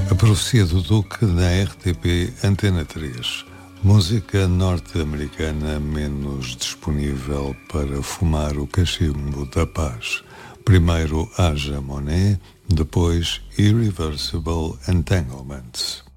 A Profecia do Duque na RTP Antena 3. Música norte-americana menos disponível para fumar o cachimbo da paz. Primeiro Haja Monet, depois Irreversible Entanglements.